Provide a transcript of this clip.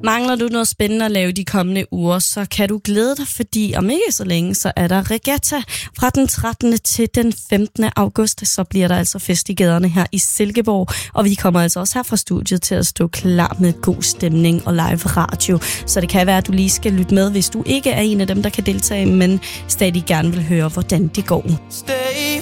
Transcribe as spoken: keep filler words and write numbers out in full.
Mangler du noget spændende at lave de kommende uger, så kan du glæde dig, fordi om ikke så længe, så er der regatta fra den trettende til den femtende august. Så bliver der altså fest i gaderne her i Silkeborg, og vi kommer altså også her fra studiet til at stå klar med god stemning og live radio. Så det kan være, at du lige skal lytte med, hvis du ikke er en af dem, der kan deltage, men stadig gerne vil høre, hvordan det går. Stay